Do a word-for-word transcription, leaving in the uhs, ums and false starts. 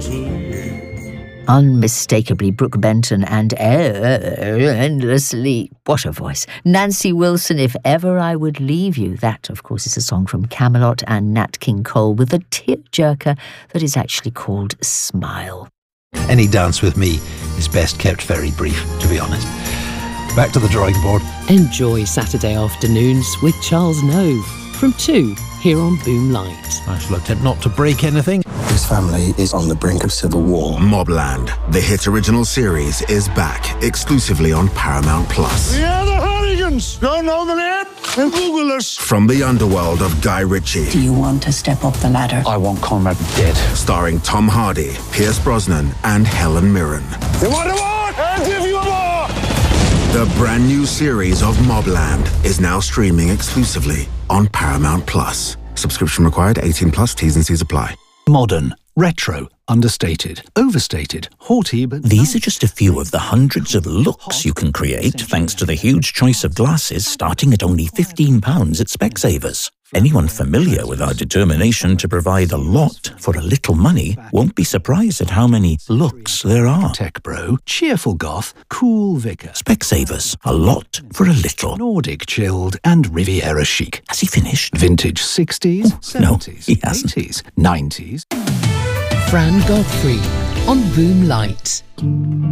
Unmistakably Brooke Benton and endlessly, what a voice. Nancy Wilson, If Ever I Would Leave You. That, of course, is a song from Camelot and Nat King Cole with a tearjerker that is actually called Smile. Any dance with me is best kept very brief, to be honest. Back to the drawing board. Enjoy Saturday afternoons with Charles Nove from two here on Boom Light. I shall attempt not to break anything. His family is on the brink of civil war. Mobland, the hit original series, is back exclusively on Paramount Plus. We are the Hooligans! Don't know the name? Then Google us. From the underworld of Guy Ritchie. Do you want to step up the ladder? I want Conrad dead. Starring Tom Hardy, Pierce Brosnan, and Helen Mirren. You want a war? I'll give you a war! The brand new series of Mobland is now streaming exclusively on Paramount Plus. Subscription required, eighteen plus, T's and C's apply. Modern, retro, understated, overstated, haughty, but... These are just a few of the hundreds of looks you can create thanks to the huge choice of glasses starting at only fifteen pounds at Specsavers. Anyone familiar with our determination to provide a lot for a little money won't be surprised at how many looks there are. Tech bro, cheerful goth, cool vicar. Specsavers, a lot for a little. Nordic chilled and Riviera chic. Has he finished? Vintage sixties, Oh, seventies, no, he hasn't. eighties, nineties. Fran Godfrey on Boom Light.